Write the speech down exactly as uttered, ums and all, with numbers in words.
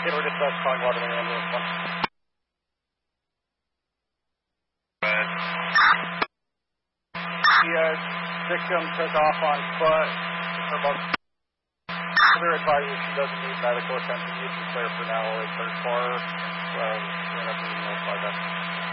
Yeah, we're just uh, calling Waterman ambulance one. The uh, victim took off on foot for about. Further advises she doesn't need medical attention. You can clear for now. It's her car. Um, we're going to have to notify that.